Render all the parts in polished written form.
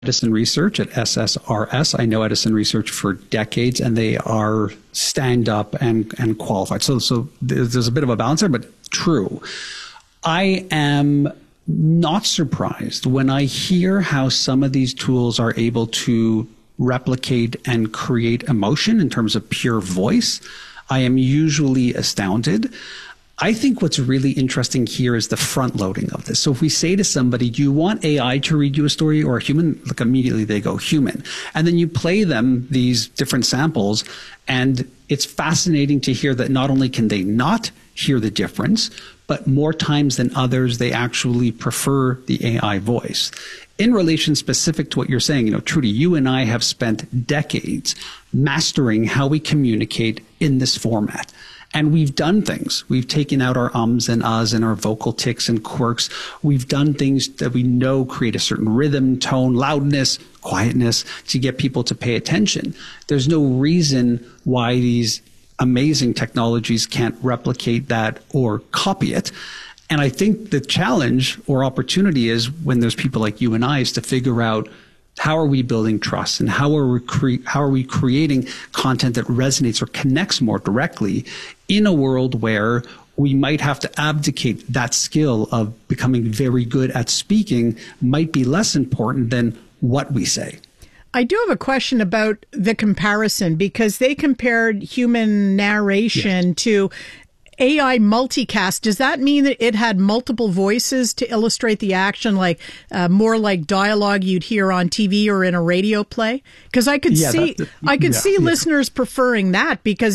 Edison Research at SSRS. I know Edison Research for decades, and they are stand up and qualified. So there's a bit of a balance there, but true. I am not surprised when I hear how some of these tools are able to replicate and create emotion in terms of pure voice. I am usually astounded. I think what's really interesting here is the front loading of this. So if we say to somebody, do you want AI to read you a story or a human? Like immediately they go human. And then you play them these different samples, and it's fascinating to hear that not only can they not hear the difference, but more times than others, they actually prefer the AI voice. In relation specific to what you're saying, Trudy, you and I have spent decades mastering how we communicate in this format. And we've done things. We've taken out our ums and uhs and our vocal tics and quirks. We've done things that we know create a certain rhythm, tone, loudness, quietness to get people to pay attention. There's no reason why these amazing technologies can't replicate that or copy it. And I think the challenge or opportunity is when there's people like you and I is to figure out how are we building trust and how are we creating content that resonates or connects more directly in a world where we might have to abdicate that skill of becoming very good at speaking might be less important than what we say. I do have a question about the comparison because they compared human narration to AI multicast. Does that mean that it had multiple voices to illustrate the action, like more like dialogue you'd hear on TV or in a radio play? Because I could see listeners preferring that because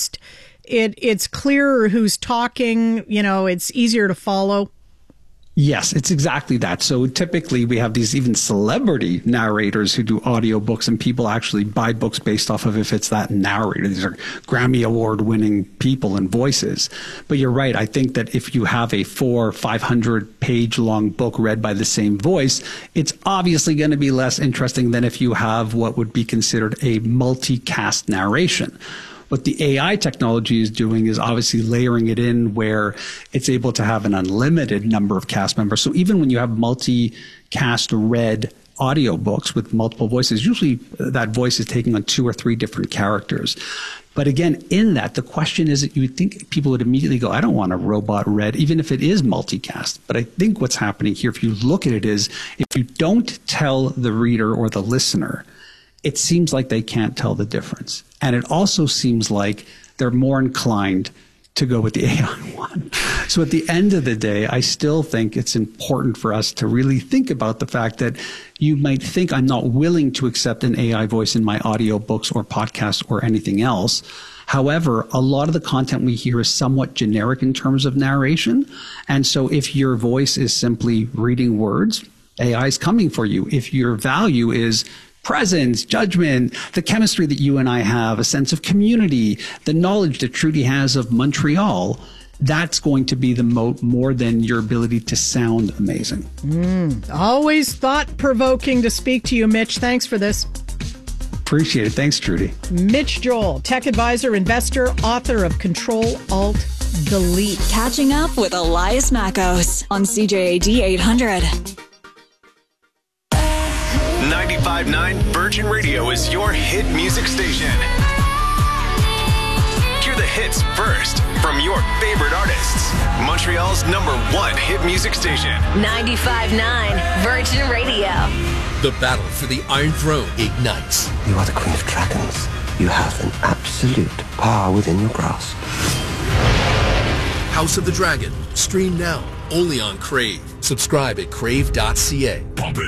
it's clearer who's talking. It's easier to follow. Yes, it's exactly that. So typically we have these even celebrity narrators who do audiobooks, and people actually buy books based off of if it's that narrator. These are Grammy Award winning people and voices. But you're right. I think that if you have a 400-500 page long book read by the same voice, it's obviously going to be less interesting than if you have what would be considered a multicast narration. What the AI technology is doing is obviously layering it in where it's able to have an unlimited number of cast members. So even when you have multi-cast read audiobooks with multiple voices, usually that voice is taking on 2 or 3 different characters. But again, in that, the question is that you would think people would immediately go, I don't want a robot read, even if it is multicast. But I think what's happening here, if you look at it, is if you don't tell the reader or the listener, it seems like they can't tell the difference. And it also seems like they're more inclined to go with the AI one. So at the end of the day, I still think it's important for us to really think about the fact that you might think I'm not willing to accept an AI voice in my audiobooks or podcasts or anything else. However, a lot of the content we hear is somewhat generic in terms of narration. And so if your voice is simply reading words, AI is coming for you. If your value is presence, judgment, the chemistry that you and I have, a sense of community, the knowledge that Trudy has of Montreal, that's going to be the moat more than your ability to sound amazing. Always thought-provoking to speak to you, Mitch. Thanks for this. Appreciate it. Thanks, Trudy. Mitch Joel, tech advisor, investor, author of Control, Alt, Delete. Catching up with Elias Mackos on CJAD 800. 95.9 Virgin Radio is your hit music station. Hear the hits first from your favorite artists. Montreal's #1 hit music station. 95.9 Virgin Radio. The battle for the Iron Throne ignites. You are the Queen of Dragons. You have an absolute power within your grasp. House of the Dragon. Stream now only on Crave. Subscribe at crave.ca.